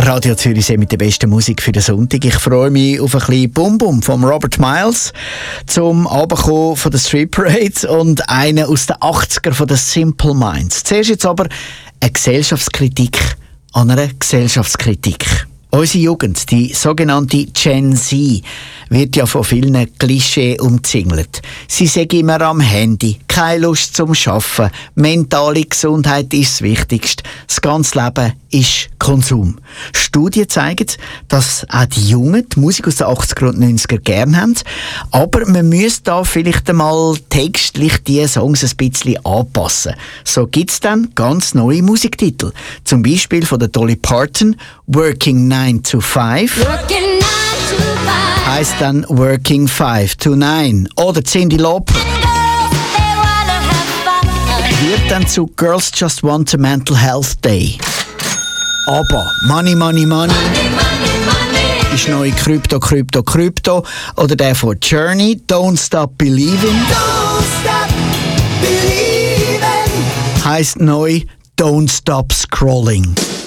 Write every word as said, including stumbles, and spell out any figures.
Radio Zürichsee mit der besten Musik für den Sonntag. Ich freue mich auf ein bisschen Bum-Bum von Robert Miles, zum Abkommen von der Street Parade und einen aus den achtziger von den Simple Minds. Zuerst jetzt aber eine Gesellschaftskritik an einer Gesellschaftskritik. Unsere Jugend, die sogenannte Gen Z, wird ja von vielen Klischee umzingelt. Sie sagen immer am Handy, keine Lust zum Arbeiten, mentale Gesundheit ist das Wichtigste, das ganze Leben ist Konsum. Studien zeigen, dass auch die Jungen die Musik aus den achtziger und neunziger gerne haben, aber man müsste da vielleicht einmal textlich die Songs ein bisschen anpassen. So gibt es dann ganz neue Musiktitel. Zum Beispiel von der Dolly Parton, Working nine to five. Working nine to five. Heisst dann Working five to nine. Oder Cyndi Lauper wird dann zu Girls Just Want a Mental Health Day. Aber Money, Money, Money, Money, money, money. ist neu Krypto, Krypto, Krypto. Oder der von Journey, Don't Stop Believing, Don't stop believing. heisst neu Don't Stop Scrolling.